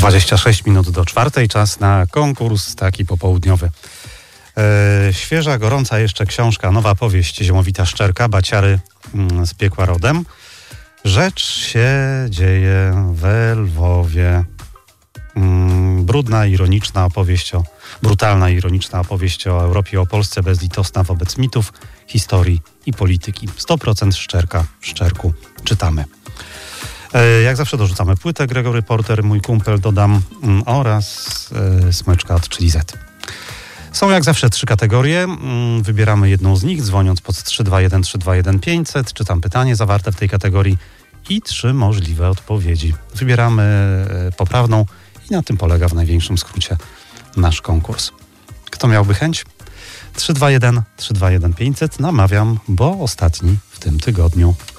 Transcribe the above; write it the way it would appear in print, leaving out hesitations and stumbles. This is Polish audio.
26 minut do 4, czas na konkurs taki popołudniowy. Świeża, gorąca jeszcze książka, nowa powieść Ziemowita Szczerka, Baciary z piekła rodem. Rzecz się dzieje we Lwowie. Brudna, ironiczna opowieść brutalna, ironiczna opowieść o Europie, o Polsce bezlitosna wobec mitów, historii i polityki. 100% Szczerka w Szczerku czytamy. Jak zawsze dorzucamy płytę Gregory Porter, mój kumpel, dodam, oraz smyczka od Chili Z. Są jak zawsze 3 kategorie. Wybieramy jedną z nich, dzwoniąc pod 321 321 500. Czytam pytanie zawarte w tej kategorii i 3 możliwe odpowiedzi. Wybieramy poprawną i na tym polega w największym skrócie nasz konkurs. Kto miałby chęć? 321 321 500. Namawiam, bo ostatni w tym tygodniu.